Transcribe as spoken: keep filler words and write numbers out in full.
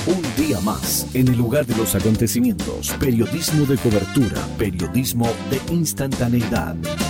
Un día más, en el lugar de los acontecimientos, periodismo de cobertura, periodismo de instantaneidad.